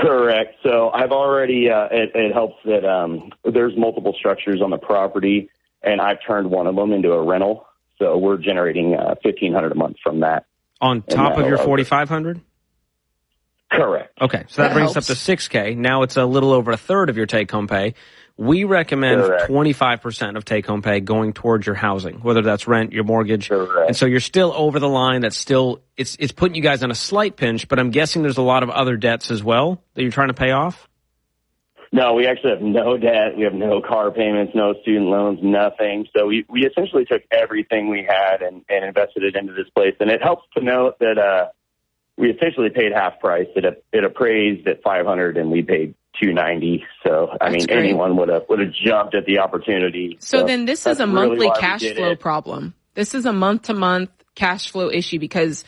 Correct. So I've already, it helps that there's multiple structures on the property, and I've turned one of them into a rental. So we're generating $1,500 a month from that. On top of your $4,500? Correct. Okay, so that brings us up to $6K. Now it's a little over a third of your take-home pay. We recommend 25% of take-home pay going towards your housing, whether that's rent, your mortgage. Correct. And so you're still over the line. That's still, it's putting you guys on a slight pinch, but I'm guessing there's a lot of other debts as well that you're trying to pay off? No, we actually have no debt. We have no car payments, no student loans, nothing. So we essentially took everything we had and invested it into this place. And it helps to note that we essentially paid half price. It appraised at $500 and we paid $290. So I mean, great. Anyone would have jumped at the opportunity. So then this is a monthly cash flow problem. This is a month-to-month cash flow issue because,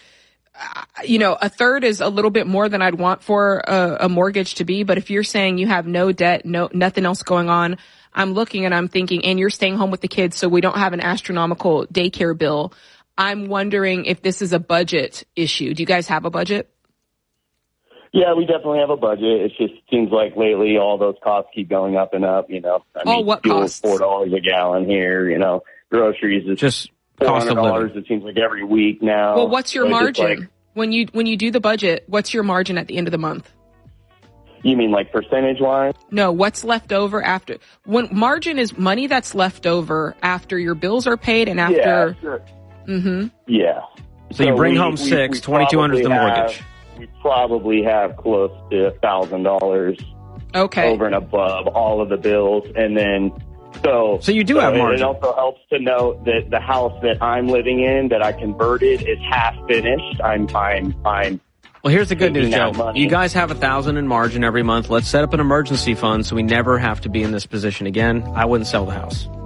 a third is a little bit more than I'd want for a mortgage to be. But if you're saying you have no debt, nothing else going on, I'm looking and I'm thinking, and you're staying home with the kids, so we don't have an astronomical daycare bill. I'm wondering if this is a budget issue. Do you guys have a budget? Yeah, we definitely have a budget. It just seems like lately all those costs keep going up and up, what costs? $4 a gallon here, groceries is just $400. It seems like every week now. Well, what's your margin? When you do the budget, what's your margin at the end of the month? You mean like percentage-wise? No, what's left over after? When margin is money that's left over after your bills are paid and after... Yeah, sure. Mm-hmm. Yeah. So you bring home $6,000, $2,200 is the mortgage. We probably have close to $1,000 over and above all of the bills. And then, so you do have margin. It also helps to note that the house that I'm living in, that I converted, is half finished. I'm Well, here's the good news, Joe. You guys have $1,000 in margin every month. Let's set up an emergency fund so we never have to be in this position again. I wouldn't sell the house.